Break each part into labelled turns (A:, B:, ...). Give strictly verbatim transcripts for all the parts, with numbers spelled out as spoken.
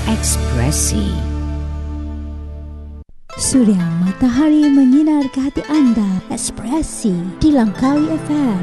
A: Ekspresi.
B: Suria matahari menyinar ke hati anda. Ekspresi di Langkawi F M.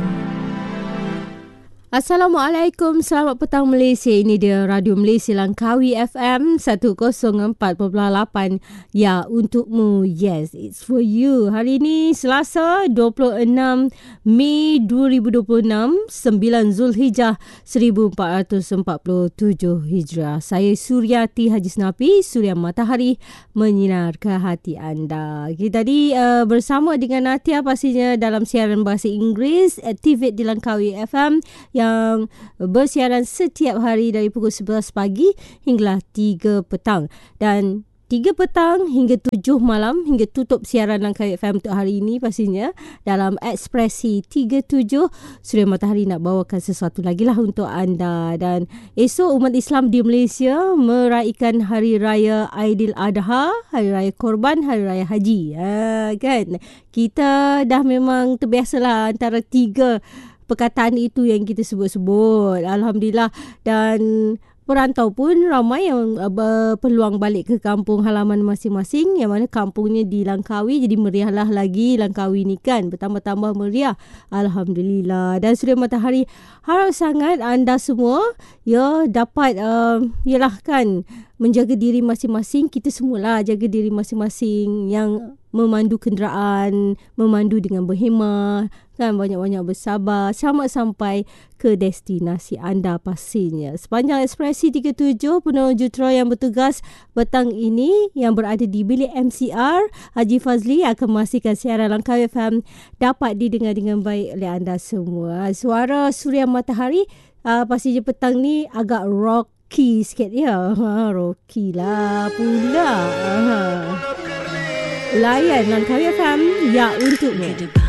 C: Assalamualaikum, selamat petang Malaysia. Ini dia Radio Malaysia Langkawi F M seratus empat perpuluhan lapan. Ya, untukmu. Yes, it's for you. Hari ini Selasa dua puluh enam Mei dua ribu dua puluh enam, sembilan Zulhijjah seribu empat ratus empat puluh tujuh Hijrah. Saya Suryati Haji Senapi, Suria Matahari menyinar ke hati anda. Kita tadi uh, bersama dengan Natia pastinya dalam siaran bahasa Inggeris Activate di Langkawi F M yang bersiaran setiap hari dari pukul sebelas pagi hinggalah tiga petang. Dan tiga petang hingga tujuh malam, hingga tutup siaran Langkawi F M untuk hari ini pastinya dalam Ekspresi tiga puluh tujuh, Suria Matahari nak bawakan sesuatu lagi lah untuk anda. Dan esok umat Islam di Malaysia meraihkan Hari Raya Aidiladha, Hari Raya Korban, Hari Raya Haji. Ha, kan? Kita dah memang terbiasalah antara tiga perkataan itu yang kita sebut-sebut. Alhamdulillah. Dan perantau pun ramai yang uh, peluang balik ke kampung halaman masing-masing, yang mana kampungnya di Langkawi. Jadi meriahlah lagi Langkawi ni kan, bertambah-tambah meriah. Alhamdulillah. Dan Suria Matahari harap sangat anda semua ya dapat uh, yalah kan, menjaga diri masing-masing. Kita semualah jaga diri masing-masing, yang memandu kenderaan, memandu dengan berhemah, kan, banyak-banyak bersabar. Selamat sampai ke destinasi anda pastinya. Sepanjang Ekspresi tiga puluh tujuh, penuh jutera yang bertugas petang ini yang berada di bilik M C R, Haji Fazli, akan memastikan siaran Langkawi F M dapat didengar dengan baik oleh anda semua. Suara Suria Matahari uh, pastinya petang ni agak rocky sikit ya. Ha, rocky lah pula. Ha. Layan Langkawi F M, ya untukmu.